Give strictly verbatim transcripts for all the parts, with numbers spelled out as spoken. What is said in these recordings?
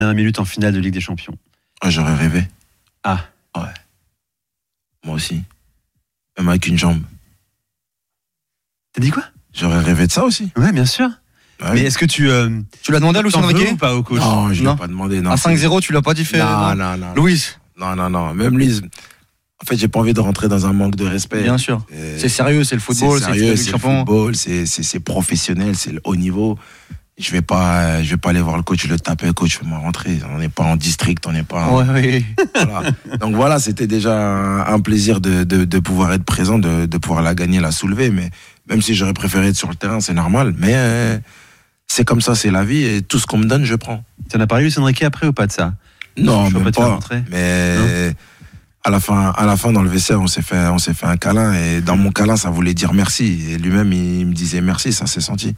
Un minute en finale de Ligue des Champions. Ah, j'aurais rêvé. Ah. Ouais. Moi aussi. Même avec une jambe. T'as dit quoi? J'aurais rêvé de ça aussi. Ouais, bien sûr. Ouais. Mais est-ce que tu... Euh, Tu l'as demandé à Luis Enrique ou pas au coach? Non, je Non. l'ai pas demandé. Non, À c'est- cinq zéro, tu l'as pas dit fait Non, non, non. Louis, Non, non, non. Même Lise. En fait, j'ai pas envie de rentrer dans un manque de respect. bien sûr. Euh, C'est sérieux, c'est le football, c'est c'est sérieux, le c'est le champion. football, c'est, c'est, c'est professionnel, c'est le haut niveau. Je vais pas, je vais pas aller voir le coach, le taper, le coach, fais-moi rentrer. On n'est pas en district, on n'est pas. En... Ouais, oui. Voilà. Donc voilà, c'était déjà un, un plaisir de, de, de pouvoir être présent, de, de pouvoir la gagner, la soulever. Mais même si j'aurais préféré être sur le terrain, c'est normal. Mais euh, c'est comme ça, c'est la vie et tout ce qu'on me donne, je prends. Tu en as parlé Luis Enrique après ou pas de ça? Non, Je vois même pas te faire pas. rentrer. Mais à la fin, à la fin, dans le vestiaire, on s'est fait, on s'est fait un câlin et dans mon câlin, ça voulait dire merci. Et lui-même, il me disait merci, ça s'est senti.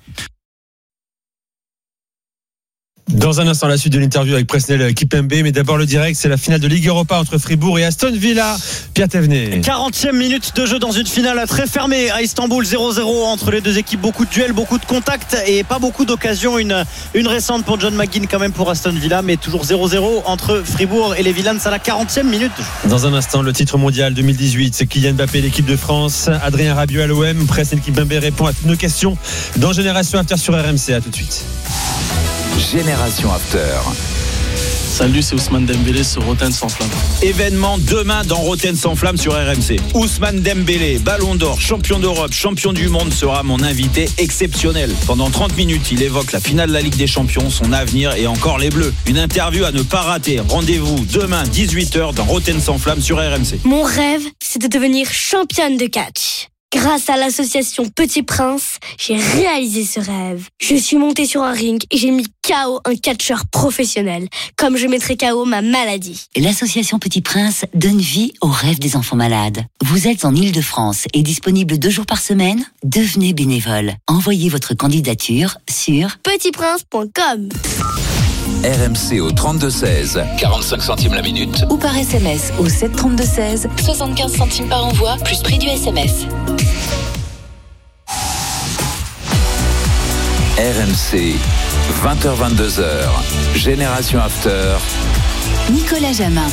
Dans un instant, la suite de l'interview avec Presnel Kimpembe, mais d'abord le direct, c'est la finale de Ligue Europa entre Fribourg et Aston Villa. Pierre Thévenet. quarantième minute de jeu dans une finale très fermée à Istanbul, zéro zéro entre les deux équipes, beaucoup de duels, beaucoup de contacts et pas beaucoup d'occasions. Une, une récente pour John McGinn quand même pour Aston Villa, mais toujours zéro zéro entre Fribourg et les Villains à la quarantième minute de jeu. Dans un instant, le titre mondial deux mille dix-huit, c'est Kylian Mbappé, l'équipe de France, Adrien Rabiot à l'O M. Presnel Kimpembe répond à toutes nos questions dans Génération After sur R M C. À tout de suite. Génération After. Salut, c'est Ousmane Dembélé sur Rotten sans flamme. Événement demain dans Rotten sans flamme sur R M C. Ousmane Dembélé, Ballon d'Or, champion d'Europe, champion du monde, sera mon invité exceptionnel. Pendant trente minutes, il évoque la finale de la Ligue des Champions, son avenir et encore les Bleus. Une interview à ne pas rater. Rendez-vous demain dix-huit heures dans Rotten sans flamme sur R M C. Mon rêve, c'est de devenir championne de catch. Grâce à l'association Petit Prince, j'ai réalisé ce rêve. Je suis montée sur un ring et j'ai mis K O un catcheur professionnel, comme je mettrais K O ma maladie. L'association Petit Prince donne vie aux rêves des enfants malades. Vous êtes en Île-de-France et disponible deux jours par semaine? Devenez bénévole. Envoyez votre candidature sur petit prince point com. R M C au trente-deux seize, quarante-cinq centimes la minute. ou par S M S au sept trente-deux seize, soixante-quinze centimes par envoi, plus prix du S M S. R M C, vingt heures vingt-deux heures, Génération After. Nicolas Jamin.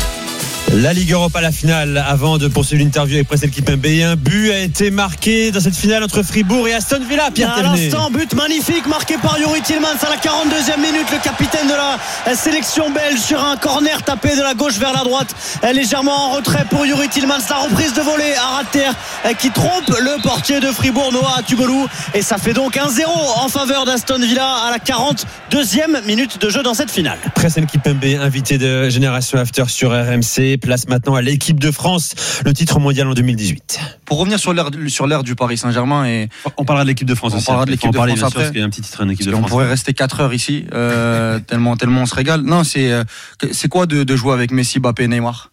La Ligue Europa, la finale, avant de poursuivre l'interview avec Presnel Kimpembe. Un but a été marqué dans cette finale entre Fribourg et Aston Villa. Pierre À Thévenet. l'instant, but magnifique marqué par Youri Tillmans à la quarante-deuxième minute, le capitaine de la sélection belge sur un corner tapé de la gauche vers la droite, légèrement en retrait pour Youri Tillmans. La reprise de volée à ras de terre qui trompe le portier de Fribourg, Noah Tubelou, et ça fait donc un zéro en faveur d'Aston Villa à la quarante-deuxième minute de jeu dans cette finale. Presnel Kimpembe, invité de Génération After sur R M C. Place maintenant à l'équipe de France, le titre mondial en deux mille dix-huit. Pour revenir sur l'ère, sur l'ère du Paris Saint-Germain, et On parlera de l'équipe de France On aussi. parlera de Il faut l'équipe en de parler, France bien sûr, après. parce qu'il y a un petit titre en équipe de on France. pourrait rester quatre heures ici, euh, tellement, tellement on se régale. Non, c'est, euh, que- c'est quoi de, de jouer avec Messi, Mbappé, Neymar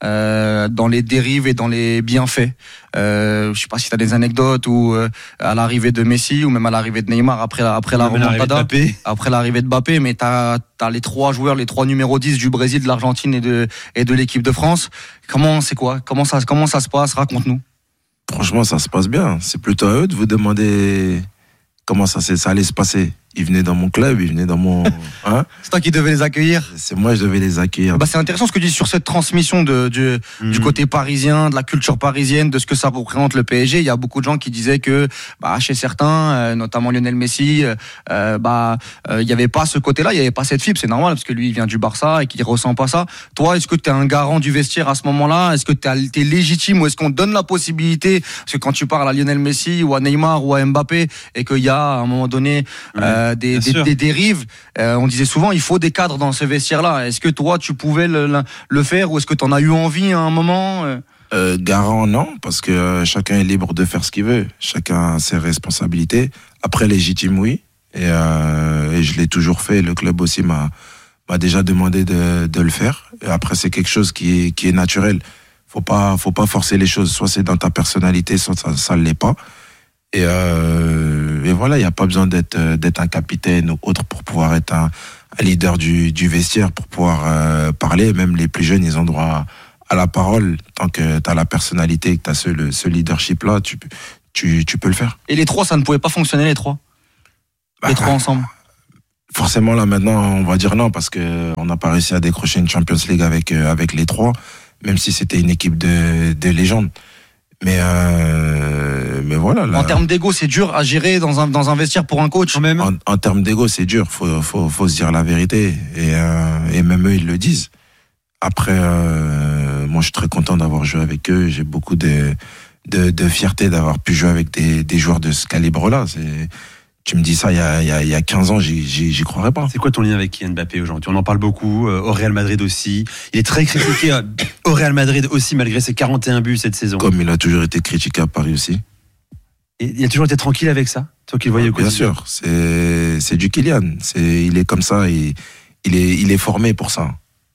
euh, dans les dérives et dans les bienfaits. Euh, je sais pas si tu as des anecdotes ou euh, à l'arrivée de Messi ou même à l'arrivée de Neymar après la, après la Même l'arrivée de remontada, Mbappé. après l'arrivée de Mbappé, mais tu as les trois joueurs, les trois numéros dix du Brésil, de l'Argentine et de, et de l'équipe de France. Comment c'est quoi comment ça, comment ça se passe? Raconte-nous. Franchement, ça se passe bien. C'est plutôt à eux de vous demander comment ça, s'est- ça allait se passer. Ils venaient dans mon club, ils venaient dans mon... Hein, C'est toi qui devais les accueillir. c'est moi, je devais les accueillir. Bah, c'est intéressant ce que tu dis sur cette transmission de, du, Mhm. du côté parisien, de la culture parisienne, de ce que ça représente le P S G. Il y a beaucoup de gens qui disaient que bah, chez certains, euh, notamment Lionel Messi, euh, bah euh, il n'y avait pas ce côté-là, il n'y avait pas cette fibre. C'est normal parce que lui, il vient du Barça et qu'il ressent pas ça. Toi, est-ce que tu es un garant du vestiaire à ce moment-là? Est-ce que tu es légitime ou est-ce qu'on te donne la possibilité? Parce que quand tu parles à Lionel Messi ou à Neymar ou à Mbappé et qu'il y a à un moment donné euh, des, bien des, sûr. des dérives, euh, on disait souvent il faut des cadres dans ce vestiaire-là. Est-ce que toi, tu pouvais le, le, le faire ou est-ce que tu en as eu envie à un moment? Euh, garant, non, parce que euh, chacun est libre de faire ce qu'il veut. Chacun a ses responsabilités. Après, légitime, oui. Et, euh, et je l'ai toujours fait. Le club aussi m'a, m'a déjà demandé de, de le faire. Et après, c'est quelque chose qui est, qui est naturel. Faut pas, faut pas forcer les choses. Soit c'est dans ta personnalité, soit ça, ça l'est pas. Et, euh, et voilà, il n'y a pas besoin d'être, d'être un capitaine ou autre pour pouvoir être un, un leader du, du vestiaire, pour pouvoir euh, parler. Même les plus jeunes, ils ont droit à la parole. Tant que tu as la personnalité et que tu as ce, ce leadership-là, tu, tu, tu peux le faire. Et les trois, ça ne pouvait pas fonctionner, les trois Bah, Les trois ensemble. Forcément, là, maintenant, on va dire non, parce que on n'a pas réussi à décrocher une Champions League avec, euh, avec les trois, même si c'était une équipe de, de légende. Mais, euh, mais voilà. Là, en termes d'ego, c'est dur à gérer dans un, dans un vestiaire pour un coach. Même. En, en termes d'ego, c'est dur. Faut, faut, faut se dire la vérité. Et, euh, et même eux, ils le disent. Après, euh, moi, je suis très content d'avoir joué avec eux. J'ai beaucoup de, de, de fierté d'avoir pu jouer avec des, des joueurs de ce calibre-là. C'est, tu me dis ça il y a, il y a, il y a quinze ans, j'y, j'y, j'y croirais pas. C'est quoi ton lien avec Kylian Mbappé aujourd'hui? On en parle beaucoup, euh, au Real Madrid aussi. Il est très critiqué euh, au Real Madrid aussi, malgré ses quarante et un buts cette saison. Comme il a toujours été critiqué à Paris aussi. Et il a toujours été tranquille avec ça? Toi qui le voyais au quotidien. Bien sûr, c'est, c'est du Kylian. C'est, il est comme ça, il, il, est, il est formé pour ça.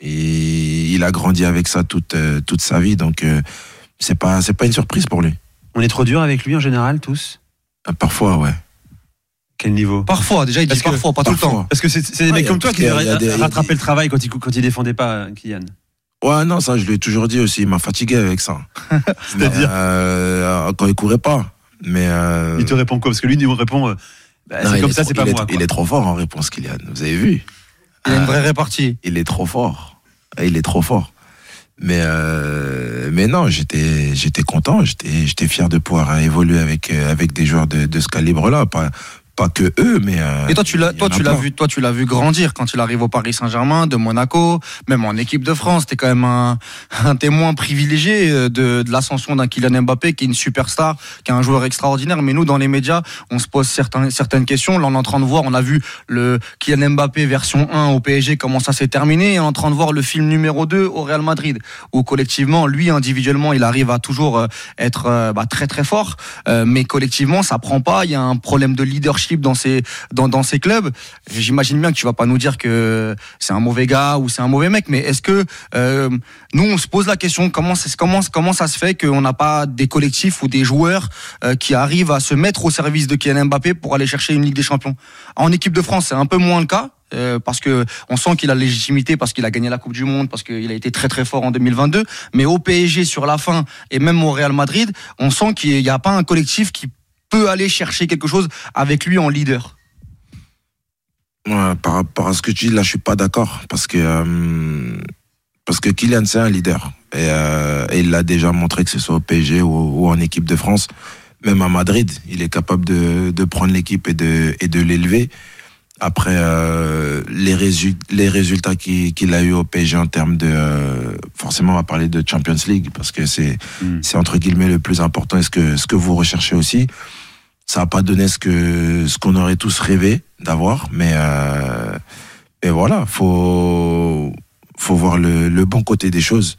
Et il a grandi avec ça toute, euh, toute sa vie, donc euh, c'est pas, c'est pas une surprise pour lui. On est trop dur avec lui en général, tous? Euh, Parfois, ouais. Quel niveau? Parfois, déjà, il dit parfois, pas parfois. tout le temps. Parce que c'est, c'est des Ah, mecs a, comme toi qui devraient rattraper des... le travail quand il, quand il défendait pas Kylian. Ouais, non, ça, je lui ai toujours dit aussi. Il m'a fatigué avec ça. C'est-à-dire euh, quand il courait pas. Mais euh... il te répond quoi? Parce que lui, il me répond euh, bah, non, c'est comme ça, trop, c'est pas il moi. Est, quoi. Il est trop fort en réponse, Kylian. Vous avez vu? Il a une vraie répartie. Il est trop fort. Il est trop fort. Mais euh, mais non, j'étais j'étais content. J'étais j'étais fier de pouvoir évoluer avec avec des joueurs de, de ce calibre-là. Pas pas que eux, mais euh, et toi tu l'as toi tu l'as vu toi tu l'as vu grandir quand il arrive au Paris Saint-Germain, de Monaco, même en équipe de France. T'es quand même un, un témoin privilégié de, de l'ascension d'un Kylian Mbappé qui est une superstar, qui est un joueur extraordinaire. Mais nous, dans les médias, on se pose certains, certaines questions. Là, on est en train de voir, on a vu le Kylian Mbappé version un au P S G, comment ça s'est terminé, et on est en train de voir le film numéro deux au Real Madrid, où collectivement, lui individuellement, il arrive à toujours être bah, très très fort, euh, mais collectivement, ça prend pas. Il y a un problème de leadership dans ces dans dans ces clubs. J'imagine bien que tu vas pas nous dire que c'est un mauvais gars ou c'est un mauvais mec, mais est-ce que euh, nous on se pose la question comment c'est, comment comment ça se fait qu'on n'a pas des collectifs ou des joueurs euh, qui arrivent à se mettre au service de Kylian Mbappé pour aller chercher une Ligue des Champions? En équipe de France, c'est un peu moins le cas. Euh, parce que on sent qu'il a la légitimité, parce qu'il a gagné la Coupe du Monde, parce qu'il a été très très fort en deux mille vingt-deux. Mais au P S G sur la fin et même au Real Madrid, on sent qu'il n'y a pas un collectif qui peut aller chercher quelque chose avec lui en leader. Ouais, par rapport à ce que tu dis là, je suis pas d'accord parce que euh, parce que Kylian c'est un leader et, euh, et il l'a déjà montré, que ce soit au P S G ou, ou en équipe de France, même à Madrid, il est capable de, de prendre l'équipe et de et de l'élever. Après euh, les résultats les résultats qu'il, qu'il a eu au P S G en termes de euh, forcément on va parler de Champions League parce que c'est mm. c'est entre guillemets le plus important et ce que ce que vous recherchez aussi. Ça n'a pas donné ce que ce qu'on aurait tous rêvé d'avoir, mais euh, mais voilà, faut faut voir le, le bon côté des choses.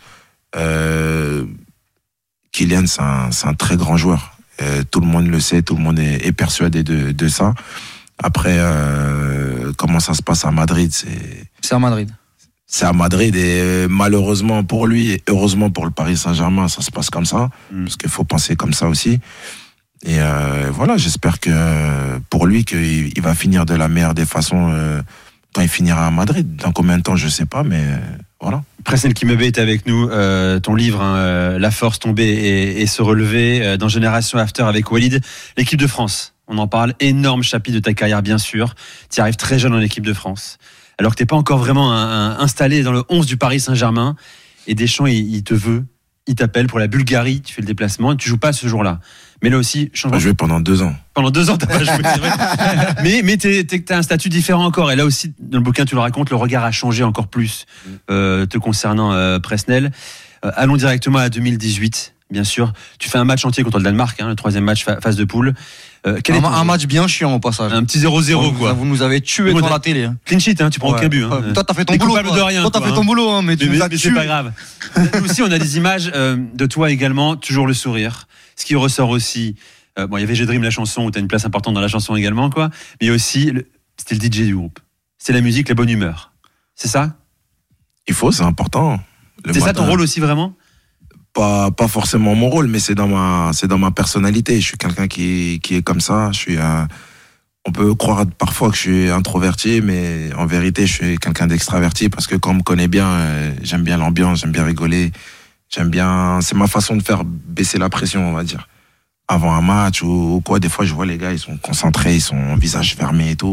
Euh, Kylian, c'est un c'est un très grand joueur. Euh, tout le monde le sait, tout le monde est, est persuadé de de ça. Après, euh, comment ça se passe à Madrid, c'est c'est à Madrid. C'est à Madrid et malheureusement pour lui et heureusement pour le Paris Saint-Germain, ça se passe comme ça, mmh. parce qu'il faut penser comme ça aussi. Et euh, voilà, j'espère que pour lui qu'il il va finir de la meilleure des façons euh, quand il finira à Madrid. Dans combien de temps, je sais pas, mais euh, voilà. Presnel Kimebe est avec nous. Euh, ton livre, hein, La force, tomber et, et se relever, euh, dans Génération After avec Walid, l'équipe de France. On en parle, énorme chapitre de ta carrière, bien sûr. Tu arrives très jeune en équipe de France, alors que t'es pas encore vraiment un, un, installé dans le onze du Paris Saint-Germain. Et Deschamps, il, il te veut, il t'appelle pour la Bulgarie. Tu fais le déplacement et tu joues pas ce jour-là. Mais là aussi, changement. J'ai joué pendant deux ans. Pendant deux ans, t'as pas joué, c'est vrai. mais mais t'es, t'es, t'as un statut différent encore. Et là aussi, dans le bouquin, tu le racontes, le regard a changé encore plus euh, te concernant, euh, Presnel. Euh, allons directement à deux mille dix-huit, bien sûr. Tu fais un match entier contre le Danemark, hein, le troisième match phase de poule. Euh, quel un, est un match bien chiant au passage. Un petit zéro zéro, vous, quoi. Vous nous avez tués devant la télé. Hein. Clean sheet, hein, tu prends ouais. aucun but. Hein. Ouais. Toi, t'as fait ton boulot. De rien, toi, t'as quoi, fait ton hein. boulot, hein, mais tu mais, nous as mais tués. C'est pas grave. Nous aussi, on a des images euh, de toi également, toujours le sourire. Ce qui ressort aussi. Euh, bon, il y avait J'ai Dream, la chanson, où tu as une place importante dans la chanson également, quoi. Mais aussi, le, c'était le D J du groupe. C'est la musique, la bonne humeur. C'est ça? Il faut, c'est important. Le c'est matin, ça ton rôle aussi, vraiment? Pas, pas forcément mon rôle, mais c'est dans ma, c'est dans ma personnalité. Je suis quelqu'un qui, qui est comme ça. Je suis un, on peut croire parfois que je suis introverti, mais en vérité, je suis quelqu'un d'extraverti parce que quand on me connaît bien, euh, j'aime bien l'ambiance, j'aime bien rigoler. J'aime bien, c'est ma façon de faire baisser la pression, on va dire. Avant un match ou, ou quoi, des fois je vois les gars, ils sont concentrés, ils sont visage fermé et tout.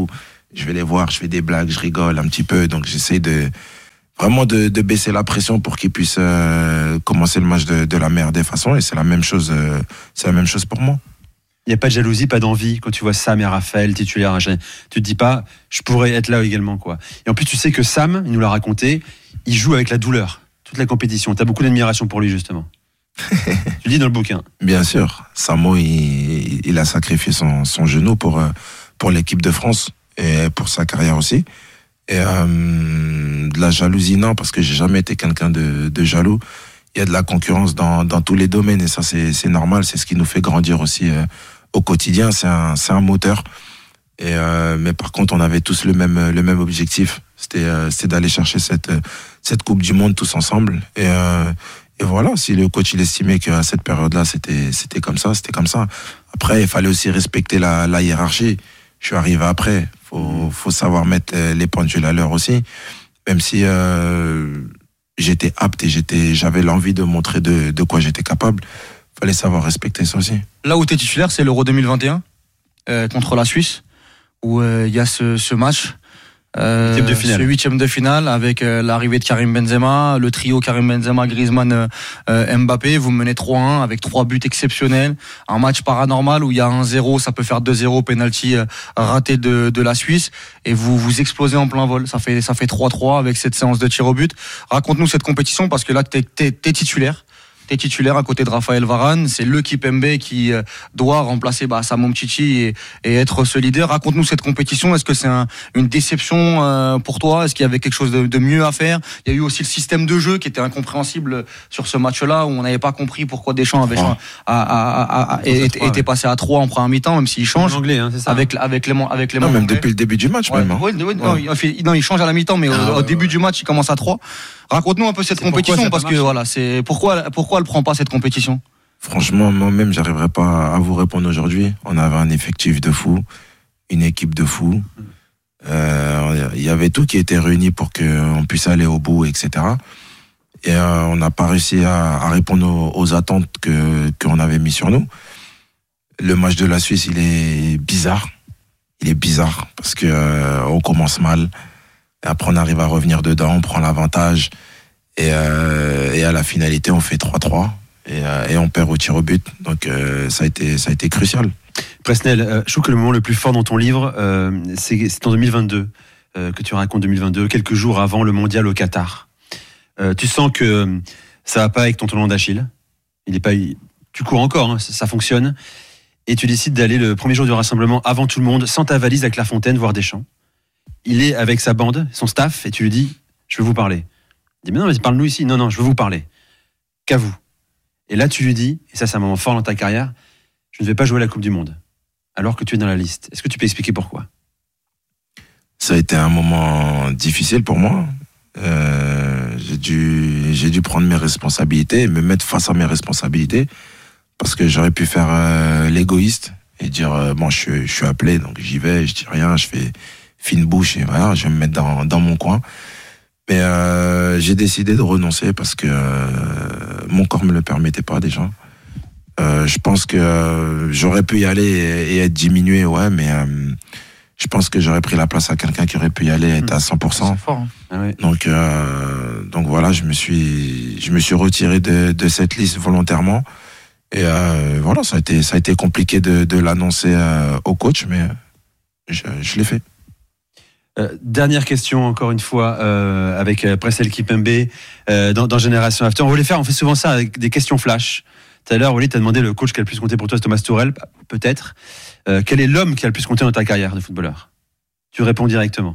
je vais les voir, je fais des blagues, je rigole un petit peu. Donc j'essaie de vraiment de, de baisser la pression pour qu'ils puissent euh, commencer le match de, de la meilleure des façons. Et c'est la même chose, euh, c'est la même chose pour moi. Il n'y a pas de jalousie, pas d'envie quand tu vois Sam et Raphaël titulaires. Tu te dis pas, je pourrais être là également, quoi. Et en plus, tu sais que Sam, il nous l'a raconté, il joue avec la douleur toute la compétition. Tu as beaucoup d'admiration pour lui, justement. Tu le dis dans le bouquin. Bien sûr. Samo, il, il a sacrifié son, son genou pour, pour l'équipe de France et pour sa carrière aussi. Et euh, de la jalousie, non, parce que j'ai jamais été quelqu'un de, de jaloux. Il y a de la concurrence dans, dans tous les domaines et ça, c'est, c'est normal. C'est ce qui nous fait grandir aussi euh, au quotidien. C'est un, c'est un moteur. Et euh, mais par contre, on avait tous le même, le même objectif. C'était, euh, c'était d'aller chercher cette, cette Coupe du Monde tous ensemble. Et, euh, et voilà, si le coach il estimait qu'à cette période-là, c'était, c'était comme ça, c'était comme ça. Après, il fallait aussi respecter la, la hiérarchie. Je suis arrivé après. Faut, faut savoir mettre les pendules à l'heure aussi. Même si euh, j'étais apte et j'étais, j'avais l'envie de montrer de, de quoi j'étais capable, fallait savoir respecter ça aussi. Là où tu es titulaire, c'est l'Euro deux mille vingt et un euh, contre la Suisse, où il euh, y a ce, ce match. Euh, de finale. Ce huitième de finale avec euh, l'arrivée de Karim Benzema, le trio Karim Benzema, Griezmann, euh, euh, Mbappé. Vous menez trois un avec trois buts exceptionnels. Un match paranormal où il y a un zéro, ça peut faire deux zéro, penalty euh, raté de, de la Suisse. Et vous vous explosez en plein vol. Ça fait, ça fait trois trois avec cette séance de tir au but. Raconte-nous cette compétition parce que là, t'es, t'es, t'es titulaire. T'es titulaire à côté de Raphaël Varane, c'est le Kipembe qui doit remplacer bah, Samu Mtiti et, et être ce leader. Raconte-nous cette compétition, est-ce que c'est un, une déception euh, pour toi? Est-ce qu'il y avait quelque chose de, de mieux à faire? Il y a eu aussi le système de jeu qui était incompréhensible sur ce match-là, où on n'avait pas compris pourquoi Deschamps avait a, a, a, a, était, était passé à trois en première mi-temps, même s'il change. Anglais, hein, c'est ça, avec, avec les avec les Non, même anglais. depuis le début du match, ouais, même. Hein. Ouais, ouais, non, ouais. Il, non, il change à la mi-temps, mais ah, au, ouais, au début ouais. du match, il commence à trois. Raconte-nous un peu cette c'est compétition parce que marché. voilà, c'est pourquoi pourquoi elle prend pas cette compétition? Franchement, moi-même, j'arriverais pas à vous répondre aujourd'hui. On avait un effectif de fou, une équipe de fou. Euh, il y avait tout qui était réuni pour qu'on puisse aller au bout, et cetera. Et euh, on n'a pas réussi à, à répondre aux, aux attentes que qu'on avait mis sur nous. Le match de la Suisse, il est bizarre. Il est bizarre parce que euh, on commence mal. Et après, on arrive à revenir dedans, on prend l'avantage. Et, euh, et à la finalité, on fait trois trois. Et, euh, et on perd au tir au but. Donc, euh, ça a été, ça a été crucial. Presnel, euh, je trouve que le moment le plus fort dans ton livre, euh, c'est, c'est en deux mille vingt-deux, euh, que tu racontes deux mille vingt-deux, quelques jours avant le mondial au Qatar. Euh, tu sens que ça va pas avec ton talon d'Achille. Il est pas, tu cours encore, hein, ça, ça fonctionne. Et tu décides d'aller le premier jour du rassemblement avant tout le monde, sans ta valise à Clairefontaine, voir Deschamps. Il est avec sa bande, son staff, et tu lui dis, je veux vous parler. Il dit, mais non, mais parle-nous ici. Non, non, je veux vous parler. Qu'à vous. Et là, tu lui dis, et ça, c'est un moment fort dans ta carrière, je ne vais pas jouer la Coupe du Monde, alors que tu es dans la liste. Est-ce que tu peux expliquer pourquoi? Ça a été un moment difficile pour moi. Euh, j'ai dû, j'ai dû prendre mes responsabilités, me mettre face à mes responsabilités, parce que j'aurais pu faire euh, l'égoïste et dire, euh, bon, je, je suis appelé, donc j'y vais, je dis rien, je fais fine bouche et voilà, je vais me mettre dans, dans mon coin. Mais euh, j'ai décidé de renoncer parce que euh, mon corps me le permettait pas déjà. Euh, je pense que euh, j'aurais pu y aller et, et être diminué, ouais, mais euh, je pense que j'aurais pris la place à quelqu'un qui aurait pu y aller et être à cent pour cent. C'est fort, hein. Ah ouais. Donc, euh, donc voilà, je me suis, je me suis retiré de, de cette liste volontairement. Et euh, voilà, ça a été, ça a été compliqué de, de l'annoncer euh, au coach, mais je, je l'ai fait. Euh, dernière question, encore une fois, euh, avec euh, Presnel Kipembe euh, dans, dans Génération After. On voulait faire, on fait souvent ça avec des questions flash. Tout à l'heure, Walid t'a demandé le coach qui a le plus compté pour toi, c'est Thomas Tuchel, peut-être. Euh, quel est l'homme qui a le plus compté dans ta carrière de footballeur? Tu réponds directement.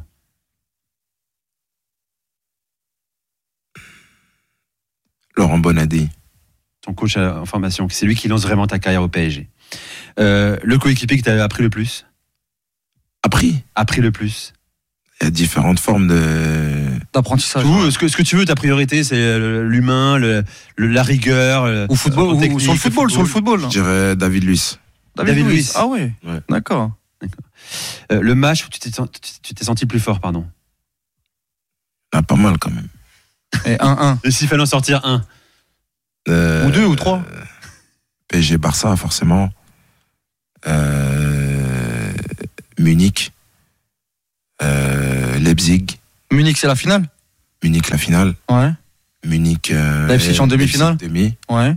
Laurent Bonadi. Ton coach en formation, c'est lui qui lance vraiment ta carrière au P S G. Euh, le coéquipier qui t'a appris le plus? Appris Appris le plus? Il y a différentes formes de... d'apprentissage. Tout, ce que, ce que tu veux, ta priorité, c'est l'humain, le, le, la rigueur. Le, Ou football, ou technique, sur le football, sur le football. Je dirais David Luiz. David, David Luiz. Luiz. Ah ouais, Ouais. D'accord. Euh, le match où tu t'es, tu t'es senti plus fort, pardon. Ah, pas mal quand même. Et un un. Et s'il fallait en sortir un? Euh, Ou deux ou trois. euh, P S G Barça, forcément. Euh, Munich. euh, Leipzig. Munich, c'est la finale. Munich, la finale. Ouais. Munich. Euh, Leipzig en demi-finale. Demi. Ouais.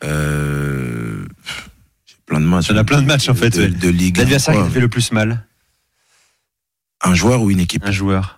Euh, j'ai plein de matchs. Il y en a plein de matchs en fait. De, ouais. de Ligue. L'adversaire qui t'a fait le plus mal. Un joueur ou une équipe? Un joueur.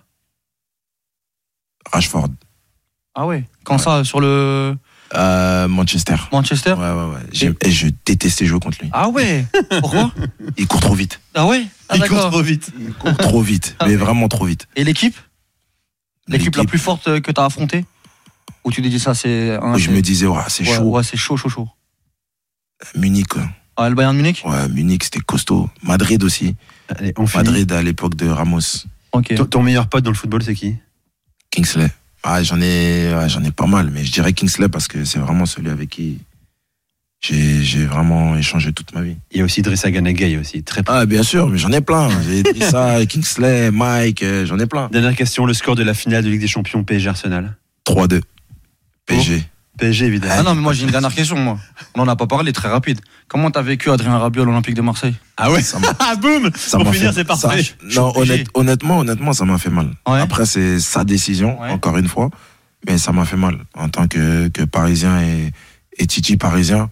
Rashford. Ah ouais. Quand ouais. ça, sur le. Euh, Manchester. Manchester. Ouais, ouais, ouais. J'ai, et je détestais jouer contre lui. Ah ouais. Pourquoi? Il court trop vite. Ah ouais. Ah, Il d'accord. court trop vite. Il court trop vite. Ah mais ouais. vraiment trop vite. Et l'équipe? L'équipe, L'équipe la plus forte que t'as affrontée? Ou tu te dis ça, c'est. Un, où je c'est... me disais, ouais, c'est ouais, chaud. Ouais, c'est chaud, chaud, chaud. Munich, quoi. Ah, le Bayern de Munich? Ouais, Munich, c'était costaud. Madrid aussi. Allez, on finit. Madrid à l'époque de Ramos. Ok. Ton, ton meilleur pote dans le football, c'est qui? Kingsley. Ah, j'en ai, ouais, j'en ai pas mal, mais je dirais Kingsley parce que c'est vraiment celui avec qui j'ai, j'ai vraiment échangé toute ma vie. Il y a aussi Idrissa Gana Gueye aussi, très. Ah, bien sûr, mais j'en ai plein. J'ai dit ça, Kingsley, Mike, euh, j'en ai plein. Dernière question, le score de la finale de Ligue des Champions P S G Arsenal. trois deux. P S G. P S G évidemment. Ah non, mais moi j'ai une dernière question, moi. On en a pas parlé, très rapide. Comment t'as vécu Adrien Rabiot à l'Olympique de Marseille? Ah ouais. Ah boum. Ça Pour m'a finir, fait- c'est parfait. ça- non, honnête- honnêtement, honnêtement, ça m'a fait mal. Ouais. Après, c'est sa décision, Ouais. encore une fois, mais ça m'a fait mal en tant que, que Parisien et, et Titi parisien.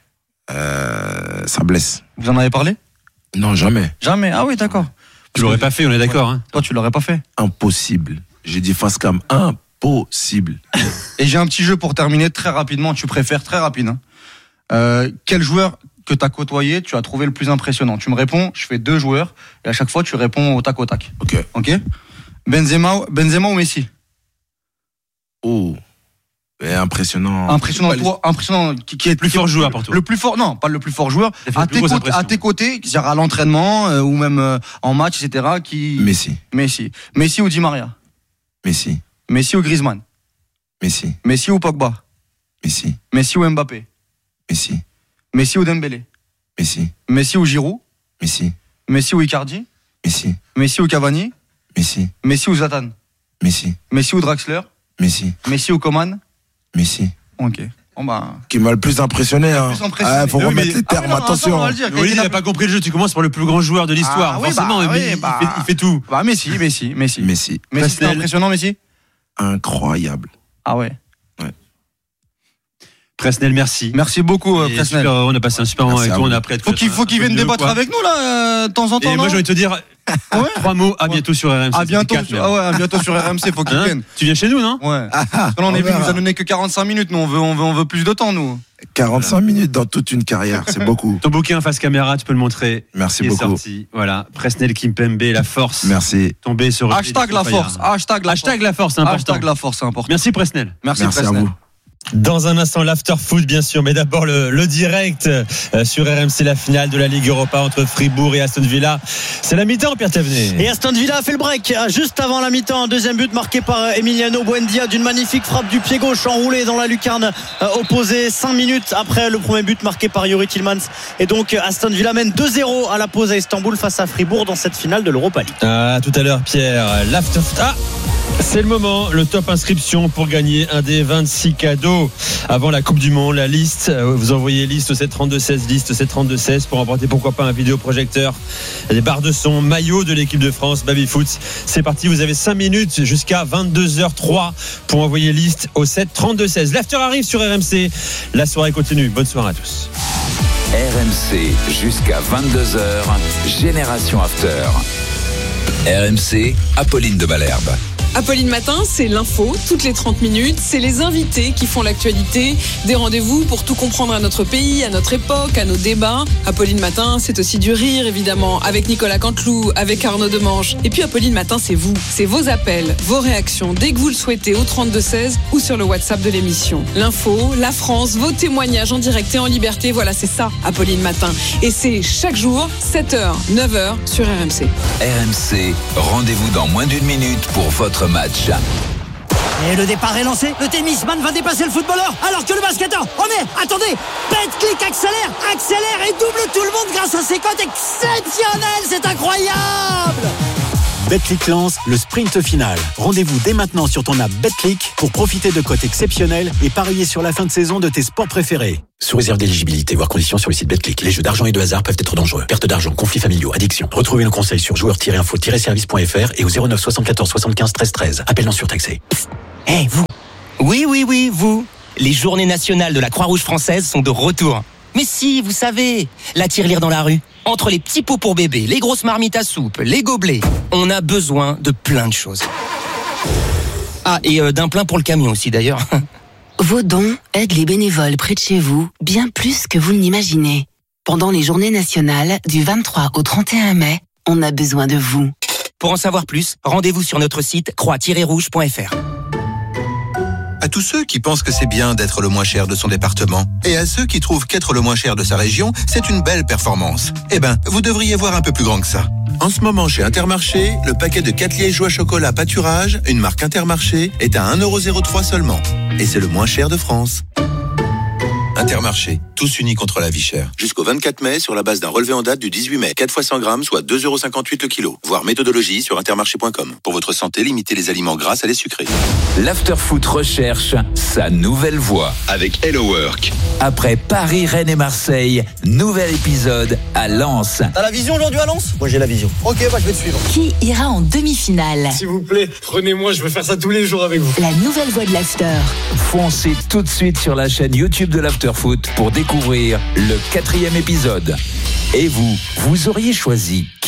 Euh, ça blesse. Vous en avez parlé? Non, jamais. Jamais. Ah oui, d'accord. Tu l'aurais pas fait, on est d'accord. Hein. Toi, tu l'aurais pas fait. Impossible. J'ai dit face cam, impossible. Et j'ai un petit jeu pour terminer très rapidement. Tu préfères très rapide. Hein. Euh, quel joueur que tu as côtoyé, tu as trouvé le plus impressionnant? Tu me réponds, je fais deux joueurs, et à chaque fois, tu réponds au tac au tac. Ok. Ok? Benzema, Benzema ou Messi? Oh. Et impressionnant. Impressionnant, toi, impressionnant. Qui, qui est Le plus fort joueur pour toi. Le plus fort, non, pas le plus fort joueur. Il a fait À le plus tes, grosse côtés, à impression. tes côtés, c'est-à-dire à l'entraînement euh, ou même euh, en match, et cetera. Qui... Messi. Messi. Messi ou Di Maria? Messi. Messi ou Griezmann? Messi. Messi ou Pogba? Messi. Messi ou Mbappé? Messi. Messi ou Dembélé? Messi. Messi ou Giroud? Messi. Messi ou Icardi? Messi. Messi ou Cavani? Messi. Messi ou Zlatan? Messi. Messi ou Draxler? Messi. Messi ou Coman? Messi. Ok. Bon bah. Qui m'a le plus impressionné. Hein. plus impressionné. Ah, faut Oui, remettre mais- les termes, Ah, mais non, attention. attends, on va le dire. Walid, il n'a pas compris le jeu. Tu commences par le plus grand joueur de l'histoire. Ah oui, forcément, bah, mais oui, il, bah. fait, il fait tout. Bah Messi, Messi, Messi. Messi. Messi, c'était Presnel. impressionnant, Messi? Incroyable. Ah ouais. Presnel, merci. Merci beaucoup, euh, Et Presnel. super, on a passé un super moment Merci avec à toi. On vous. a appris à te Faut qu'il faire faut un qu'il peu vienne de débattre quoi. avec nous là, euh, de temps en temps. Et non moi, j'ai envie de te dire Ouais. trois mots. À bientôt sur R M C. À bientôt. Quatre, sur- même. Ah ouais, à bientôt sur R M C. Faut qu'il Hein vienne. Tu viens chez nous, non? Ouais. Ah, Parce que là, on on est vu, il nous verra. a donné que quarante-cinq minutes. Nous, on veut, on veut, on veut plus de temps, nous. quarante-cinq minutes dans toute une carrière, c'est beaucoup. Ton bouquin face caméra, tu peux le montrer. Merci Il est beaucoup. sorti. Voilà. Presnel Kimpembe, la force. Merci. Tombé sur le Hashtag la force. Hashtag la Hashtag force. la force, c'est important. Hashtag la force, c'est important. Merci Presnel. Merci, Merci à Presnel. vous. Dans un instant, l'after foot, bien sûr, mais d'abord le, le direct euh, sur R M C, la finale de la Ligue Europa entre Fribourg et Aston Villa. C'est la mi-temps, Pierre Thévenet. Et Aston Villa a fait le break euh, juste avant la mi-temps. Un deuxième but marqué par euh, Emiliano Buendia d'une magnifique frappe du pied gauche enroulé dans la lucarne euh, opposée. Cinq minutes après le premier but marqué par Yuri Tillmans. Et donc euh, Aston Villa mène deux zéro à la pause à Istanbul face à Fribourg dans cette finale de l'Europa League. Ah, tout à l'heure, Pierre. L'after foot. Ah, c'est le moment, le top inscription pour gagner un des vingt-six cadeaux avant la Coupe du Monde. La liste, vous envoyez liste au sept trente-deux seize, liste sept trente-deux seize pour emporter pourquoi pas un vidéoprojecteur, des barres de son, maillot de l'équipe de France, Baby Foot. C'est parti, vous avez cinq minutes jusqu'à vingt-deux heures trois pour envoyer liste au sept trente-deux seize. L'after arrive sur R M C. La soirée continue. Bonne soirée à tous. R M C jusqu'à vingt-deux heures, Génération After. R M C, Apolline de Malherbe. Apolline Matin, c'est l'info, toutes les trente minutes, c'est les invités qui font l'actualité, des rendez-vous pour tout comprendre à notre pays, à notre époque, à nos débats. Apolline Matin, c'est aussi du rire, évidemment, avec Nicolas Canteloup, avec Arnaud Demange. Et puis Apolline Matin, c'est vous, c'est vos appels, vos réactions, dès que vous le souhaitez, au trente-deux seize ou sur le WhatsApp de l'émission. L'info, la France, vos témoignages en direct et en liberté, voilà, c'est ça, Apolline Matin. Et c'est chaque jour, sept heures, neuf heures, sur R M C. R M C, rendez-vous dans moins d'une minute pour votre match. Et le départ est lancé. Le tennisman va dépasser le footballeur alors que le basketteur. Oh mais attendez, pète, clic, accélère, accélère et double tout le monde grâce à ses cotes exceptionnelles. C'est incroyable. Betclic lance le sprint final. Rendez-vous dès maintenant sur ton app Betclic pour profiter de cotes exceptionnelles et parier sur la fin de saison de tes sports préférés. Sous réserve d'éligibilité, voire conditions sur le site Betclic. Les jeux d'argent et de hasard peuvent être dangereux. Perte d'argent, conflits familiaux, addiction. Retrouvez nos conseils sur joueurs tiret info tiret service point f r et au zéro neuf soixante-quatorze soixante-quinze treize treize. Appel non surtaxé. Eh, hey, vous. Oui, oui, oui, vous. Les journées nationales de la Croix-Rouge française sont de retour. Mais si, vous savez, la tirelire dans la rue. Entre les petits pots pour bébé, les grosses marmites à soupe, les gobelets, on a besoin de plein de choses. Ah, et euh, d'un plein pour le camion aussi d'ailleurs. Vos dons aident les bénévoles près de chez vous bien plus que vous ne l'imaginez. Pendant les journées nationales du vingt-trois au trente et un mai, on a besoin de vous. Pour en savoir plus, rendez-vous sur notre site croix tiret rouge point f r. À tous ceux qui pensent que c'est bien d'être le moins cher de son département, et à ceux qui trouvent qu'être le moins cher de sa région, c'est une belle performance. Eh ben, vous devriez voir un peu plus grand que ça. En ce moment, chez Intermarché, le paquet de quatre liégeois chocolat pâturage, une marque Intermarché, est à un euro zéro trois seulement. Et c'est le moins cher de France. Intermarché, tous unis contre la vie chère. Jusqu'au vingt-quatre mai, sur la base d'un relevé en date du dix-huit mai. quatre fois cent grammes, soit deux euros cinquante-huit le kilo. Voir méthodologie sur intermarché point com. Pour votre santé, limitez les aliments gras à les sucrés. L'Afterfoot recherche sa nouvelle voie avec Hello Work. Après Paris, Rennes et Marseille, nouvel épisode à Lens. T'as la vision aujourd'hui à Lens ? Moi j'ai la vision. Ok, bah je vais te suivre. Qui ira en demi-finale ? S'il vous plaît, prenez-moi, je veux faire ça tous les jours avec vous. La nouvelle voix de l'After. Foncez tout de suite sur la chaîne YouTube de l'Afterfoot pour découvrir le quatrième épisode. Et vous, vous auriez choisi qui ?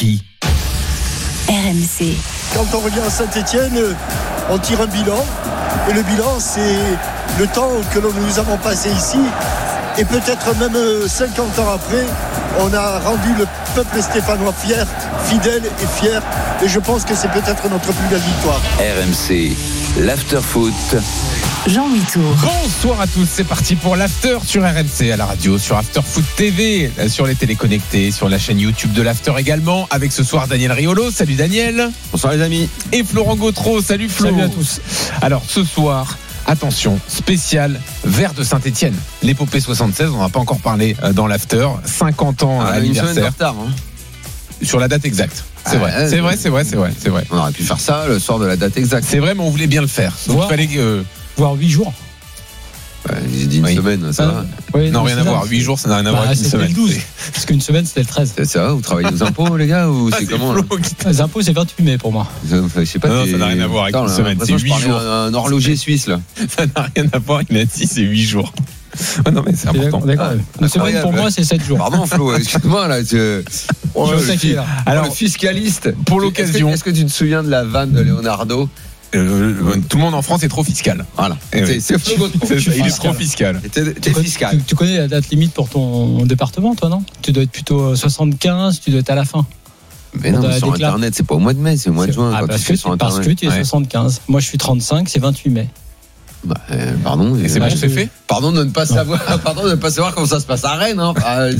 R M C. Quand on revient à Saint-Etienne, on tire un bilan. Et le bilan, c'est le temps que nous avons passé ici. Et peut-être même cinquante ans après, on a rendu le peuple stéphanois fier, fidèle et fier. Et je pense que c'est peut-être notre plus belle victoire. R M C, l'Afterfoot. Jean-Louis Tour. Bonsoir à tous, c'est parti pour l'After sur R M C, à la radio, sur Afterfoot T V, sur les téléconnectés, sur la chaîne YouTube de l'After également, avec ce soir Daniel Riolo. Salut Daniel. Bonsoir les amis. Et Florent Gautreau. Salut Flo. Salut à tous. Alors ce soir, attention, spécial Vert de Saint-Etienne. L'épopée soixante-seize, on n'a pas encore parlé dans l'After. cinquante ans ah, à l'anniversaire. Une semaine de retard. Hein. Sur la date exacte. C'est, ah, vrai. Ouais, c'est vrai, c'est vrai, c'est vrai, c'est vrai. On aurait pu faire ça le soir de la date exacte. C'est vrai, mais on voulait bien le faire. Donc Voir, il fallait euh... voir huit jours. Ouais, j'ai dit une oui. semaine, ça ah, va. Oui, non, non, rien à voir. huit jours, ça n'a rien à voir bah, avec une semaine. C'était le douze. Parce qu'une semaine, c'était le treize. C'est ça, vous travaillez aux impôts, les gars, ou ah, c'est, c'est comment les impôts, c'est vingt-huit mai pour moi. Je sais pas. Non, ça n'a rien à voir avec une semaine. C'est huit jours. Un horloger suisse, là. Ça n'a rien à voir. Il a dit, c'est huit jours. Ah non, mais c'est important. D'accord. Ah, une semaine pour moi, c'est sept jours. Pardon, Flo, excuse-moi, là. Je... Oh, je le, fi... Alors, le fiscaliste. Pour l'occasion. Est-ce que, est-ce que tu te souviens de la vanne de Leonardo? Euh, tout le monde en France est trop fiscal. Voilà. C'est, oui. c'est, c'est, c'est, c'est il est trop fiscal. T'es, t'es tu, fiscal. Tu, tu connais la date limite pour ton département, toi, non? Tu dois être plutôt soixante-quinze, tu dois être à la fin. Mais non, mais sur déclare... Internet, c'est pas au mois de mai, c'est au mois de juin. Ah, quand parce, tu que, sur parce que tu es ouais. soixante-quinze. Moi, je suis trente-cinq, c'est vingt-huit mai. Bah, euh, pardon. Et c'est bon, c'est fait. Pardon de ne pas non. savoir. Pardon de ne pas savoir comment ça se passe à Rennes. Hein.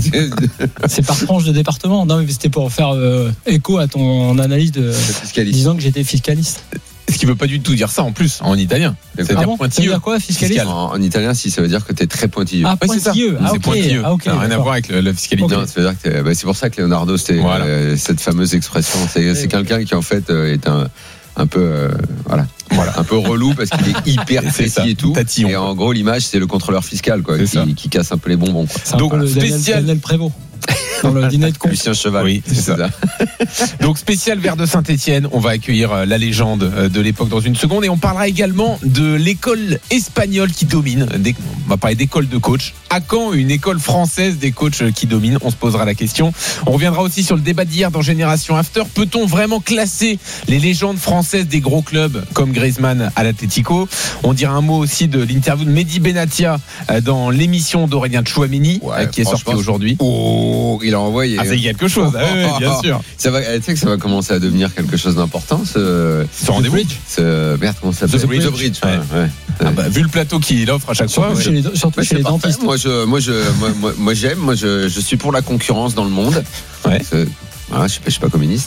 C'est par tranche de département. Non, mais c'était pour faire euh, écho à ton analyse de disant que j'étais fiscaliste. Ce qui veut pas du tout dire ça en plus en italien. Ça veut ah dire bon, pointilleux. Ça veut dire quoi, fiscaliste Fiscal. en, en italien, si ça veut dire que t'es très pointilleux. Ah, pointilleux. Ah, c'est okay. pointilleux. Ah, okay, ça n'a rien à voir avec le, la fiscalité. Okay. Non, ça veut dire que bah, c'est pour ça que Leonardo, c'était voilà. euh, cette fameuse expression. C'est, c'est quelqu'un qui en fait euh, est un un peu euh, voilà. Voilà, un peu relou parce qu'il est hyper précis ça, et tout. Tatillon, et en gros, l'image, c'est le contrôleur fiscal, quoi, qui, qui casse un peu les bonbons. Quoi. C'est donc un peu le spécial Daniel, Daniel Prévost. Dans le dîner de con. Lucien Cheval. Oui, c'est, c'est ça. ça. Donc spécial Vert de Saint-Etienne. On va accueillir la légende de l'époque dans une seconde et on parlera également de l'école espagnole qui domine. On va parler d'école de coach. À quand une école française des coachs qui domine? On se posera la question. On reviendra aussi sur le débat d'hier dans Génération After. Peut-on vraiment classer les légendes françaises des gros clubs comme Griezmann à l'Atlético? On dira un mot aussi de l'interview de Mehdi Benatia dans l'émission d'Aurélien Tchouameni ouais, qui est sortie aujourd'hui. Oh, il a envoyé. Ah, c'est quelque chose, ah, oui, bien sûr. Ça va, tu sais que ça va commencer à devenir quelque chose d'important, ce, ce rendez-vous. Ce, merde, comment ça s'appelle? The Bridge. The Bridge ouais. Ouais. Ouais. Ah bah, vu le plateau qu'il offre à chaque surtout fois. Chez les, surtout ouais, chez les dentistes. Moi, je, moi, je, moi, moi, moi, j'aime, moi, je, je suis pour la concurrence dans le monde. Ouais. Voilà, je ne suis, suis pas communiste. Hein.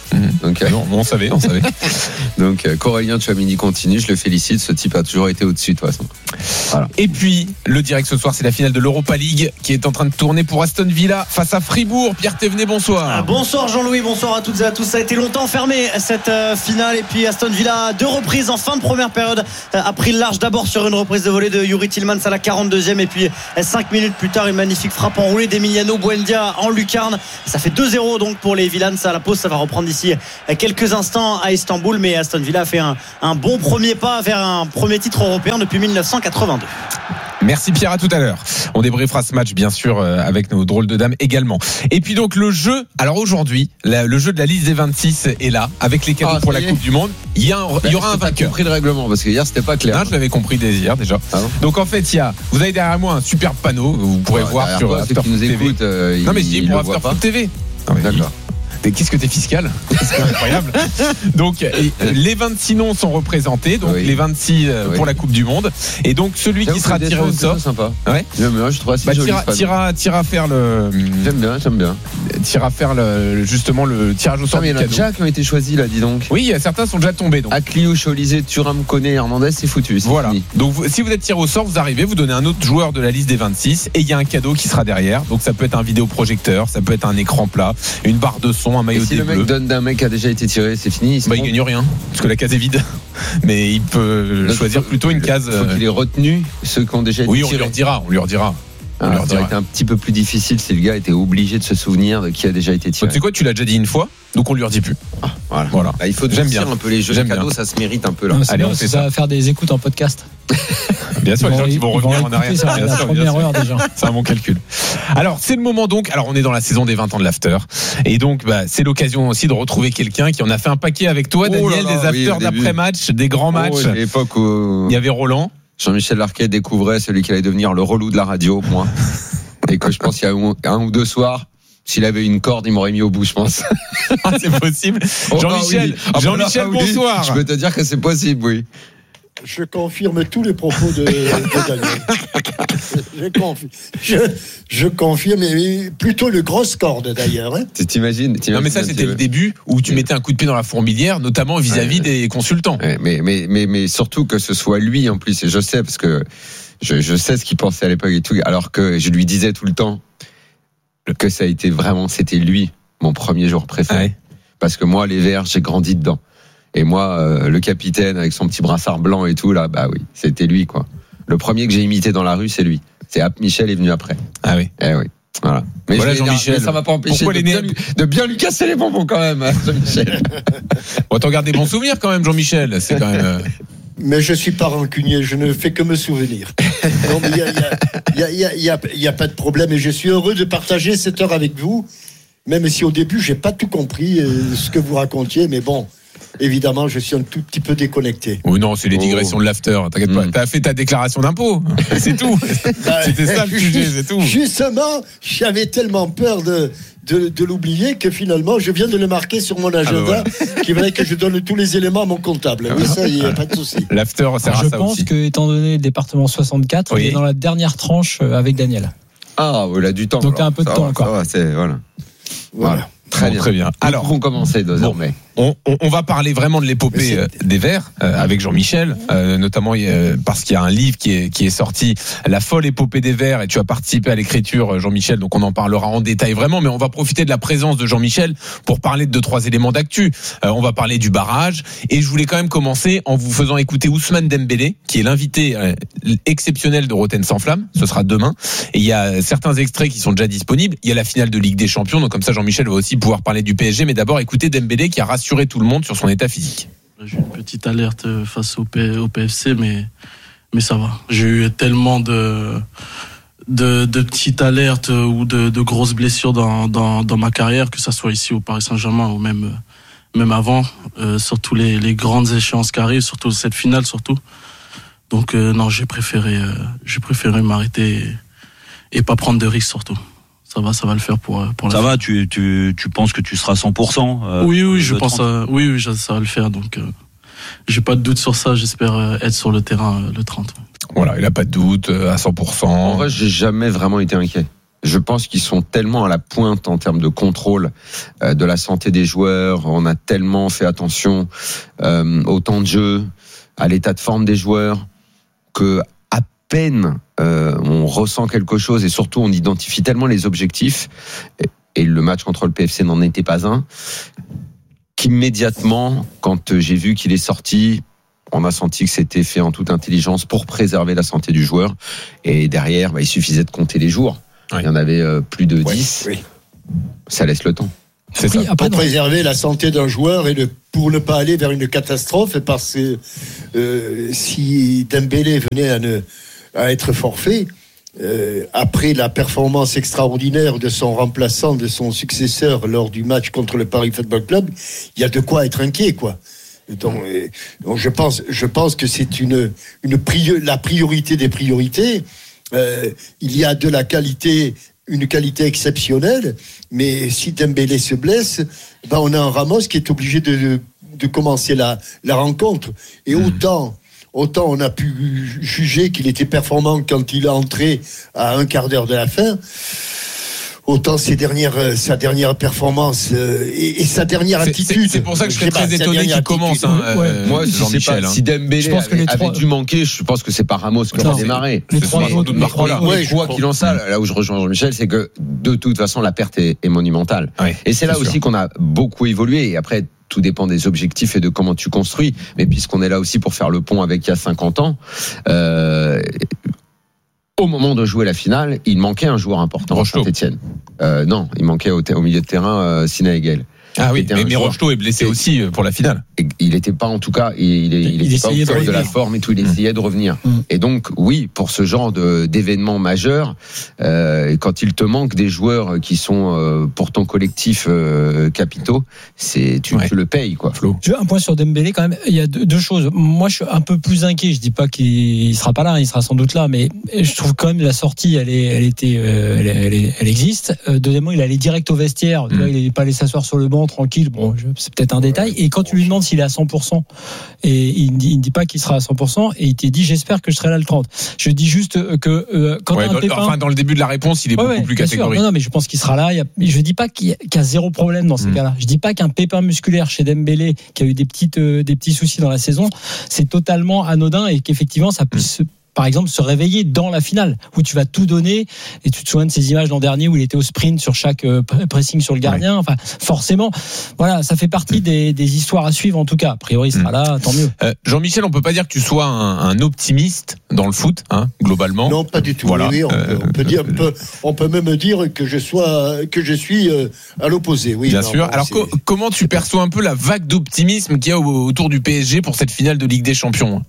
Mmh. Donc, non, on savait, on savait. Donc, euh, Corélien Tchouameni continue, je le félicite. Ce type a toujours été au-dessus de toute façon. Voilà. Et puis, le direct ce soir, c'est la finale de l'Europa League qui est en train de tourner pour Aston Villa face à Fribourg. Pierre Thévenet, bonsoir. Ah, bonsoir Jean-Louis, bonsoir à toutes et à tous. Ça a été longtemps fermé cette euh, finale. Et puis Aston Villa, deux reprises en fin de première période, euh, a pris le large d'abord sur une reprise de volée de Youri Tillmans à la quarante-deuxième. Et puis euh, cinq minutes plus tard, une magnifique frappe enroulée d'Emiliano Buendia en lucarne. Ça fait deux zéro donc pour les Villans à la pause. Ça va reprendre d'ici euh, quelques instants à Istanbul. Mais Aston Villa a fait un, un bon premier pas vers un premier titre européen depuis dix-neuf cent quatre-vingt-deux. Merci Pierre, à tout à l'heure. On débriefera ce match bien sûr avec nos drôles de dames également. Et puis donc le jeu, alors aujourd'hui, la, le jeu de la liste des vingt-six est là, avec les cadeaux ah, pour la Coupe du Monde. Il y, a un, il y aura un vainqueur. J'ai compris le règlement, parce que hier c'était pas clair. Non, je l'avais compris dès hier déjà. Ah donc en fait, il y a, vous avez derrière moi un superbe panneau, vous pourrez ah, voir sur After Foot T V. Euh, non mais je dis pour After Foot T V. Non, mais d'accord. Qu'est-ce que t'es fiscal? C'est incroyable. Donc les vingt-six noms sont représentés, donc oui. les vingt-six euh, oui. pour la Coupe du Monde. Et donc celui qui sera tiré au sort, sympa. Ouais. Mais moi je trouve assez bah, joli. Tira, tira, tira faire le. J'aime bien, j'aime bien. Tira faire le, justement le tirage au sort. Ah, mais il y en a déjà qui ont été choisis là, dis donc. Oui, certains sont déjà tombés. Donc. Akliouche, Olysée, Thuram, Koné, Hernandez, c'est foutu. C'est voilà. Fini. Donc vous, si vous êtes tiré au sort, vous arrivez, vous donnez un autre joueur de la liste des vingt-six et il y a un cadeau qui sera derrière. Donc ça peut être un vidéoprojecteur, ça peut être un écran plat, une barre de son, un maillot si des Bleus. D'un mec qui a déjà été tiré, c'est fini. Il, bah, il gagne rien parce que la case est vide. Mais il peut donc choisir faut, plutôt une case. Il faut qu'il ait retenu ceux qui ont déjà été oui, tirés. Oui, on lui redira. On lui redira. Ah, ça aurait été un petit peu plus difficile si le gars était obligé de se souvenir de qui a déjà été tiré. Tu sais quoi, tu l'as déjà dit une fois, donc on lui redit plus. Ah, voilà. voilà. Bah, il faut j'aime bien un peu les jeux de cadeaux, ça se mérite un peu là. Non, allez, on fait ça. Ça va faire des écoutes en podcast. Bien sûr, les gens qui vont revenir en arrière. C'est la première heure déjà. C'est un bon calcul. Alors, c'est le moment donc. Alors, on est dans la saison des vingt ans de l'after. Et donc, bah, c'est l'occasion aussi de retrouver quelqu'un qui en a fait un paquet avec toi, Daniel, oh là là, des afters oui, d'après-match, des grands matchs. Oh, l'époque où il y avait Roland. Jean-Michel Larquet découvrait celui qui allait devenir le relou de la radio, moi. Et que je pense qu'il y a un ou deux soirs, s'il avait une corde, il m'aurait mis au bout, je pense. Ah, c'est possible. Oh, Jean-Michel, ah, oui. Jean-Michel, ah, oui. bonsoir. Je peux te dire que c'est possible, oui. Je confirme tous les propos de, de Daniel. Je confirme, je, je confirme, mais plutôt le grosse corde d'ailleurs. Hein. Tu t'imagines, t'imagines Non mais ça c'était le début où tu mettais un coup de pied dans la fourmilière, notamment vis-à-vis ouais. des consultants. Ouais, mais, mais, mais, mais surtout que ce soit lui en plus, et je sais parce que je, je sais ce qu'il pensait à l'époque et tout, alors que je lui disais tout le temps que ça a été vraiment, c'était lui mon premier jour préféré. Ouais. Parce que moi les Verts, j'ai grandi dedans. Et moi, euh, le capitaine avec son petit brassard blanc et tout, là, bah oui, c'était lui, quoi. Le premier que j'ai imité dans la rue, c'est lui. C'est Ap Michel est venu après. Ah oui. Eh oui. Voilà. Mais, voilà, je Jean-Michel. Mais ça m'a pas empêché de bien, lui, de bien lui casser les bonbons quand même, Jean-Michel. On t'en garde des bons souvenirs quand même, Jean-Michel. C'est quand même. Euh... Mais je suis pas rancunier, je ne fais que me souvenir. Non, mais il y a, il y a, il y a, il y a, il y a pas de problème et je suis heureux de partager cette heure avec vous. Même si au début, j'ai pas tout compris euh, ce que vous racontiez, mais bon. Évidemment, je suis un tout petit peu déconnecté. Oui, non, c'est les digressions oh. de l'after. T'inquiète mmh. pas. T'as fait ta déclaration d'impôt. C'est tout. C'était ça le sujet, c'est tout. Justement, j'avais tellement peur de, de, de l'oublier que finalement, je viens de le marquer sur mon agenda, ah ben voilà. Qu'il fallait que je donne tous les éléments à mon comptable. Oui, ça, il n'y a pas de souci. L'after, c'est ça aussi. Je pense que, étant donné le département soixante-quatre, oui. on est dans la dernière tranche avec Daniel. Ah, voilà, du temps. Donc, t'as un peu de ça temps va, encore. Ça va, c'est, voilà. Voilà. voilà. Très, bon, bien. très bien. Alors, nous pouvons commencer désormais. Bon, on, on, on va parler vraiment de l'épopée euh, des Verts euh, avec Jean-Michel, euh, notamment euh, parce qu'il y a un livre qui est, qui est sorti, La folle épopée des Verts, et tu as participé à l'écriture, Jean-Michel, donc on en parlera en détail vraiment, mais on va profiter de la présence de Jean-Michel pour parler de deux, trois éléments d'actu. Euh, on va parler du barrage, et je voulais quand même commencer en vous faisant écouter Ousmane Dembélé, qui est l'invité euh, exceptionnel de Rotten sans flamme. Ce sera demain, et il y a certains extraits qui sont déjà disponibles. Il y a la finale de Ligue des Champions, donc comme ça Jean-Michel va aussi pouvoir parler du P S G, mais d'abord écoutez Dembélé qui a rassuré tout le monde sur son état physique. J'ai eu une petite alerte face au, P, au P F C, mais, mais ça va. J'ai eu tellement de, de, de petites alertes ou de, de grosses blessures dans, dans, dans ma carrière, que ça soit ici au Paris Saint-Germain ou même, même avant, euh, surtout les, les grandes échéances qui arrivent, surtout cette finale surtout. Donc euh, non, j'ai préféré, euh, j'ai préféré m'arrêter et, et pas prendre de risques surtout. Ça va, ça va le faire pour, pour la Ça fin. va, tu, tu, tu penses que tu seras cent pour cent euh, Oui, oui, je pense, à, oui, oui, ça va le faire. Donc, euh, j'ai pas de doute sur ça. J'espère être sur le terrain euh, le trente. Voilà, il a pas de doute à cent pour cent. En vrai, j'ai jamais vraiment été inquiet. Je pense qu'ils sont tellement à la pointe en termes de contrôle euh, de la santé des joueurs. On a tellement fait attention euh, au temps de jeu, à l'état de forme des joueurs, que à peine euh, on ressent quelque chose et surtout on identifie tellement les objectifs. Et, et le match contre le P F C n'en était pas un. Qu'immédiatement, quand j'ai vu qu'il est sorti, on a senti que c'était fait en toute intelligence pour préserver la santé du joueur. Et derrière, bah, il suffisait de compter les jours. Oui. Il y en avait euh, plus de dix. Oui, oui. Ça laisse le temps. C'est oui, ça. Pour préserver la santé d'un joueur et de, pour ne pas aller vers une catastrophe, parce que euh, si Dembélé venait à, ne, à être forfait, euh, après la performance extraordinaire de son remplaçant, de son successeur lors du match contre le Paris Football Club, il y a de quoi être inquiet, quoi. Donc, donc je pense, je pense que c'est une, une priori, la priorité des priorités. Euh, il y a de la qualité, une qualité exceptionnelle, mais si Dembélé se blesse, ben on a un Ramos qui est obligé de, de commencer la, la rencontre. Et mmh. autant, autant on a pu juger qu'il était performant quand il est entré à un quart d'heure de la fin, autant ses dernières, sa dernière performance euh, et, et sa dernière c'est, attitude. C'est, c'est pour ça que je serais très étonné qu'il commence. Hein, ouais. euh, Moi, je sais pas. Hein. Si Dembélé je pense avait, que avait dû manquer, je pense que c'est pas Ramos qui aurait démarré. Les trois autres, mais voilà. Ouais, je crois qu'il en ça. Là où je rejoins Jean-Michel, c'est que de toute façon, la perte est, est monumentale. Ouais, et c'est, c'est là sûr. Aussi qu'on a beaucoup évolué. Et après, tout dépend des objectifs et de comment tu construis. Mais puisqu'on est là aussi pour faire le pont avec il y a cinquante ans. Euh, Au moment de jouer la finale, il manquait un joueur important, Saint-Etienne. Euh, non, il manquait au, au milieu de terrain euh, Sina Egel. Ah oui, mais, mais Rocheteau est blessé et, aussi pour la finale. Il n'était pas, en tout cas, il, il, il, il était pas au top de, de la forme et tout. Il mmh. essayait de revenir. Mmh. Et donc, oui, pour ce genre de, d'événements majeurs, euh, quand il te manque des joueurs qui sont euh, pour ton collectif euh, capitaux, c'est tu, ouais. tu le payes, quoi, Flo. Je veux un point sur Dembélé quand même. Il y a deux, deux choses. Moi, je suis un peu plus inquiet. Je dis pas qu'il sera pas là, il sera sans doute là, mais je trouve quand même la sortie, elle est, elle était, euh, elle, elle, elle existe. Euh, deuxièmement, il allait direct au vestiaire. Mmh. Là, il n'est pas allé s'asseoir sur le banc tranquille, bon, c'est peut-être un détail. Et quand tu lui demandes s'il est à cent pour cent, et il ne dit, il dit pas qu'il sera à cent pour cent, et il t'a dit j'espère que je serai là le trente. Je dis juste que euh, quand ouais, dans, un pépin, enfin dans le début de la réponse, il est ouais, beaucoup ouais, plus catégorique. Non, non, mais je pense qu'il sera là. Il y a, je dis pas qu'il y, a, qu'il y a zéro problème dans ces mmh. cas-là. Je dis pas qu'un pépin musculaire chez Dembélé, qui a eu des petites, euh, des petits soucis dans la saison, c'est totalement anodin et qu'effectivement ça puisse mmh. par exemple, se réveiller dans la finale, où tu vas tout donner, et tu te souviens de ces images l'an dernier où il était au sprint sur chaque pressing sur le gardien, ouais. enfin, forcément, voilà, ça fait partie des, des histoires à suivre, en tout cas. A priori, il sera là, tant mieux. Euh, Jean-Michel, on peut pas dire que tu sois un, un optimiste dans le foot, hein, globalement. Non, pas du tout. Voilà. Oui, on, euh, peut, on, peut dire, on, peut, on peut même dire que je sois, que je suis euh, à l'opposé, oui. Bien non, sûr. Bon, alors, co- comment tu perçois un peu la vague d'optimisme qu'il y a autour du P S G pour cette finale de Ligue des Champions?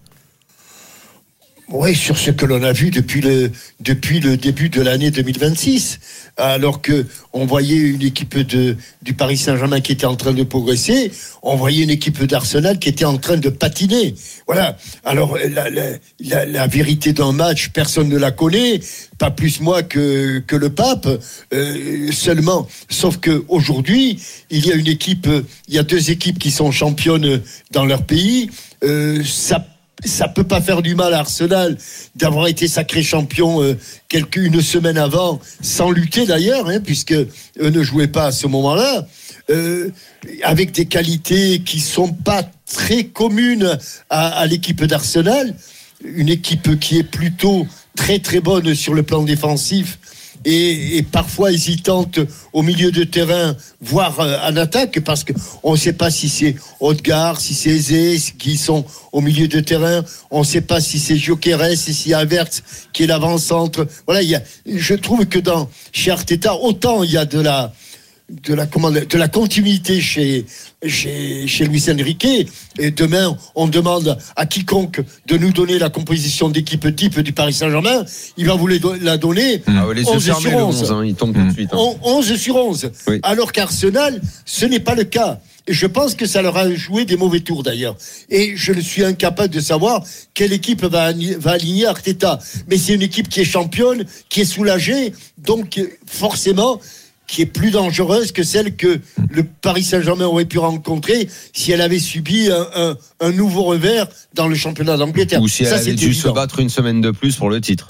Oui, sur ce que l'on a vu depuis le depuis le début de l'année deux mille vingt-six, alors que on voyait une équipe de du Paris Saint-Germain qui était en train de progresser, on voyait une équipe d'Arsenal qui était en train de patiner. Voilà. Alors la la, la, la vérité d'un match, personne ne la connaît, pas plus moi que que le pape. Euh, seulement, sauf que aujourd'hui, il y a une équipe, il y a deux équipes qui sont championnes dans leur pays. Euh, ça Ça peut pas faire du mal à Arsenal d'avoir été sacré champion euh, quelques une semaine avant, sans lutter d'ailleurs, hein, puisque eux ne jouaient pas à ce moment-là, euh, avec des qualités qui sont pas très communes à, à l'équipe d'Arsenal, une équipe qui est plutôt très très bonne sur le plan défensif. Et, et parfois hésitante au milieu de terrain, voire euh, en attaque, parce qu'on ne sait pas si c'est Odegaard, si c'est Eze qui sont au milieu de terrain, on ne sait pas si c'est Gyökeres, si c'est Havertz qui est l'avant-centre. Voilà, il y a, je trouve que dans chez Arteta, autant il y a de la de la comment, de la continuité chez chez chez Luis Enrique, et demain on demande à quiconque de nous donner la composition d'équipe type du Paris Saint-Germain, il va vous la donner. Ah, les onze sur onze, hein, il tombe tout de suite. Hein. onze sur onze. Oui. Alors qu'Arsenal, ce n'est pas le cas. Et je pense que ça leur a joué des mauvais tours d'ailleurs. Et je suis incapable de savoir quelle équipe va, va aligner Arteta. Mais c'est une équipe qui est championne, qui est soulagée, donc forcément qui est plus dangereuse que celle que le Paris Saint-Germain aurait pu rencontrer si elle avait subi un, un, un nouveau revers dans le championnat d'Angleterre. Ou si elle Ça, avait dû évident. se battre une semaine de plus pour le titre.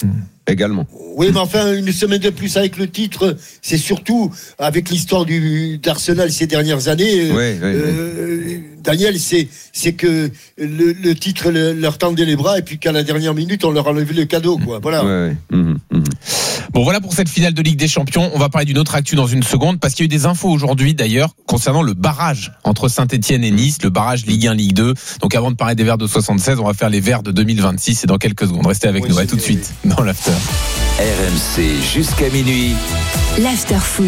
Également. Oui, mais enfin, une semaine de plus avec le titre, c'est surtout avec l'histoire du, d'Arsenal ces dernières années. Oui, oui, euh, oui. Daniel, c'est, c'est que le, le titre le, leur tendait les bras et puis qu'à la dernière minute, on leur a enlevé le cadeau, quoi. Voilà. Ouais, ouais. Mmh, mmh. Bon, voilà pour cette finale de Ligue des Champions. On va parler d'une autre actu dans une seconde parce qu'il y a eu des infos aujourd'hui d'ailleurs concernant le barrage entre Saint-Etienne et Nice, le barrage Ligue un, Ligue deux. Donc avant de parler des Verts de soixante-seize, on va faire les Verts de deux mille vingt-six et dans quelques secondes. Restez avec oui, nous, à tout de suite dans l'After. R M C jusqu'à minuit. L'After Foot.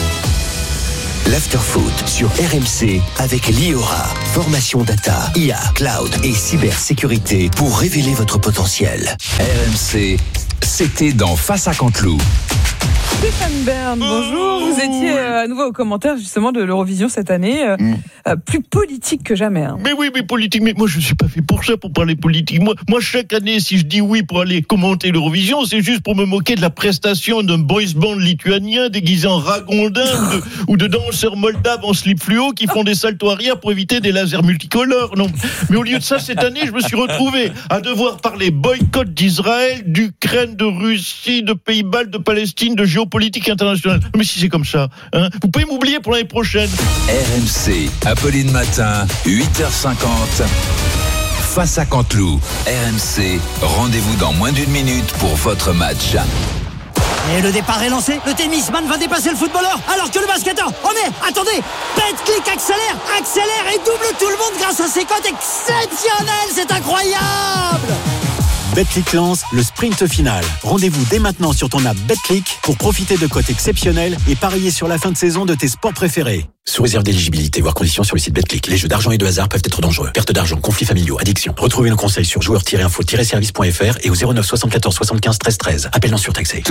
L'After Foot sur R M C avec l'I O R A. Formation data, I A, cloud et cybersécurité pour révéler votre potentiel. R M C, c'était dans Face à Canteloup. Stéphane Bern, bonjour. Vous étiez euh, à nouveau au commentaire justement de l'Eurovision cette année, euh, mm. euh, plus politique que jamais. Hein. Mais oui, mais politique. Mais moi, je suis pas fait pour ça, pour parler politique. Moi, moi, chaque année, si je dis oui pour aller commenter l'Eurovision, c'est juste pour me moquer de la prestation d'un boys band lituanien déguisé en ragondin ou, de, ou de danseurs moldaves en slip fluo qui font des saltos arrière pour éviter des lasers multicolores. Non. Mais au lieu de ça, cette année, je me suis retrouvé à devoir parler boycott d'Israël, d'Ukraine, de Russie, de Pays-Bas, de Palestine, de géopolitique internationale. Mais si c'est comme ça, hein, vous pouvez m'oublier pour l'année prochaine. R M C, Apolline Matin, huit heures cinquante. Face à Canteloup, R M C, rendez-vous dans moins d'une minute pour votre match. Et le départ est lancé, le tennisman va dépasser le footballeur, alors que le basketteur, oh mais, attendez, Betclic accélère, accélère et double tout le monde grâce à ses cotes exceptionnelles, c'est incroyable! Betclic lance le sprint final. Rendez-vous dès maintenant sur ton app Betclic pour profiter de cotes exceptionnelles et parier sur la fin de saison de tes sports préférés. Sous réserve d'éligibilité, voire conditions sur le site Betclic. Les jeux d'argent et de hasard peuvent être dangereux. Perte d'argent, conflits familiaux, addiction. Retrouvez nos conseils sur joueurs tiret info tiret service point f r et au zéro neuf soixante-quatorze soixante-quinze treize treize. Appel non surtaxé.